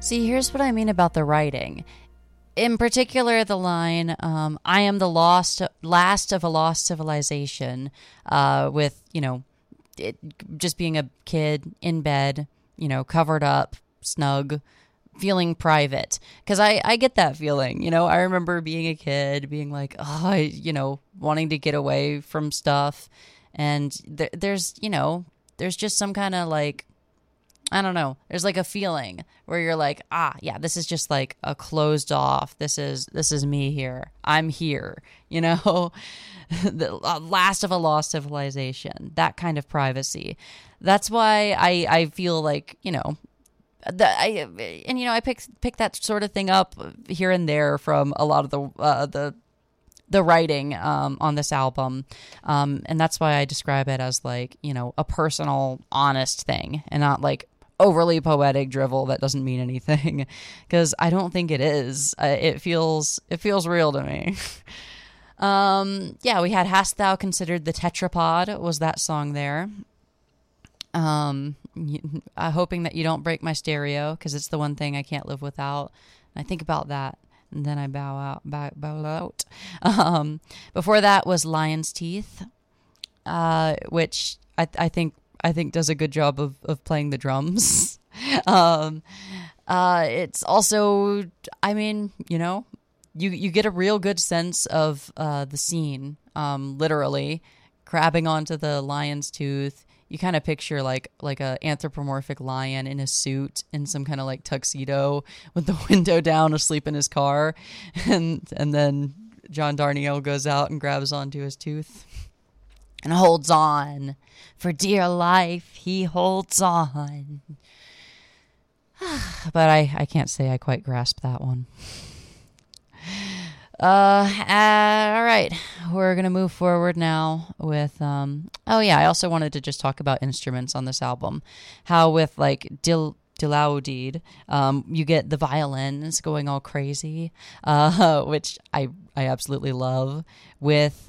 See, here's what I mean about the writing. In particular, the line, I am the last of a lost civilization, with, just being a kid in bed, covered up, snug, feeling private. Because I get that feeling, I remember being a kid, being like, wanting to get away from stuff. And there's just some kind of like, I don't know. There's like a feeling where you're like, yeah, this is just like a closed off. This is me here. I'm here, the last of a lost civilization, that kind of privacy. That's why I feel like, I pick that sort of thing up here and there from a lot of the writing on this album, and that's why I describe it as like, a personal, honest thing, and not like overly poetic drivel that doesn't mean anything, because I don't think it is. It feels real to me. We had Hast Thou Considered the Tetrapod, was that song there. Hoping that you don't break my stereo, because it's the one thing I can't live without. And I think about that, and then I bow out. Before that was Lion's Teeth, which I think does a good job of playing the drums. It's also, you get a real good sense of the scene, literally grabbing onto the lion's tooth. You kind of picture like a anthropomorphic lion in a suit in some kind of like tuxedo with the window down, asleep in his car, and then John Darnielle goes out and grabs onto his tooth and holds on. For dear life, he holds on. But I can't say I quite grasp that one. All right. We're going to move forward now with, I also wanted to just talk about instruments on this album. How with like Dilaudid, you get the violins going all crazy, which I absolutely love. With,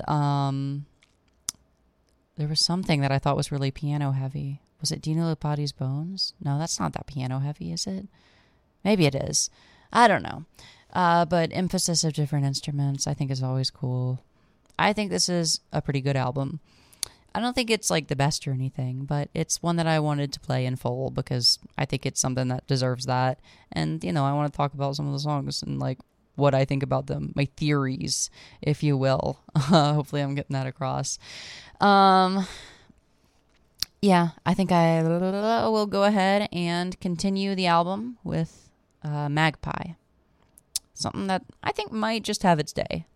there was something that I thought was really piano heavy. Was it Dino Lipati's Bones? No, that's not that piano heavy, is it? Maybe it is. I don't know. But emphasis of different instruments I think is always cool. I think this is a pretty good album. I don't think it's like the best or anything, but it's one that I wanted to play in full because I think it's something that deserves that. And, I want to talk about some of the songs and like what I think about them, my theories, if you will. Hopefully I'm getting that across. I think I will go ahead and continue the album with Magpie. Something that I think might just have its day.